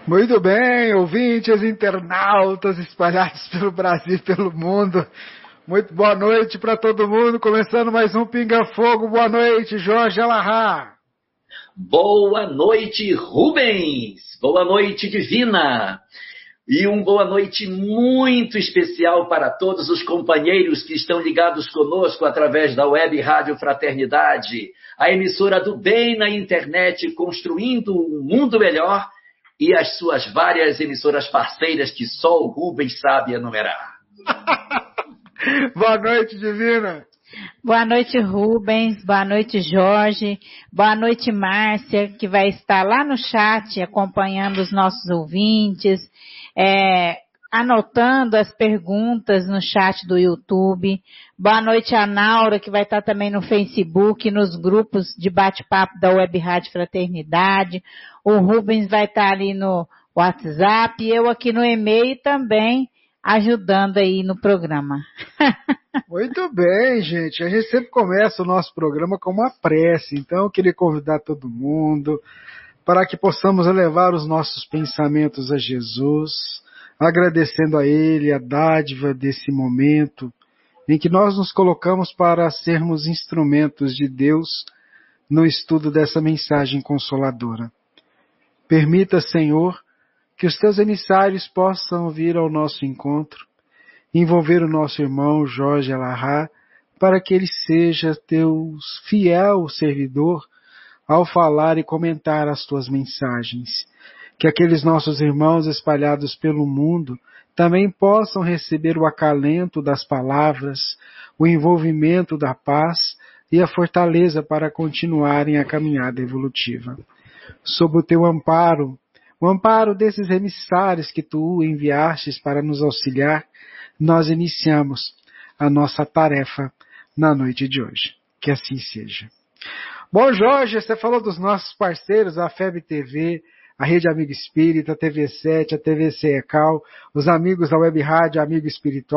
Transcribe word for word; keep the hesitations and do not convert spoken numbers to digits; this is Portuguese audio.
Muito bem, ouvintes, internautas espalhados pelo Brasil e pelo mundo. Muito boa noite para todo mundo, começando mais um Pinga Fogo. Boa noite, Jorge Alahá. Boa noite, Rubens. Boa noite, Divina. E uma boa noite muito especial para todos os companheiros que estão ligados conosco através da Web Rádio Fraternidade, a emissora do bem na internet, construindo um mundo melhor, e as suas várias emissoras parceiras que só o Rubens sabe enumerar. Boa noite, Divina. Boa noite, Rubens. Boa noite, Jorge. Boa noite, Márcia, que vai estar lá no chat acompanhando os nossos ouvintes, é, anotando as perguntas no chat do YouTube. Boa noite, a Naura, que vai estar também no Facebook, nos grupos de bate-papo da Web Rádio Fraternidade. O Rubens vai estar ali no WhatsApp e eu aqui no e-mail também, ajudando aí no programa. Muito bem, gente. A gente sempre começa o nosso programa com uma prece, então eu queria convidar todo mundo para que possamos elevar os nossos pensamentos a Jesus, agradecendo a Ele a dádiva desse momento em que nós nos colocamos para sermos instrumentos de Deus no estudo dessa mensagem consoladora. Permita, Senhor, que os teus emissários possam vir ao nosso encontro, envolver o nosso irmão Jorge Alahá, para que ele seja teu fiel servidor ao falar e comentar as tuas mensagens. Que aqueles nossos irmãos espalhados pelo mundo também possam receber o acalento das palavras, o envolvimento da paz e a fortaleza para continuarem a caminhada evolutiva. Sob o teu amparo, o amparo desses emissários que tu enviastes para nos auxiliar, nós iniciamos a nossa tarefa na noite de hoje. Que assim seja. Bom, Jorge, você falou dos nossos parceiros, a F E B T V, a Rede Amigo Espírita, a T V sete, a T V C E C A L, os amigos da Web Rádio Amigo Espiritual,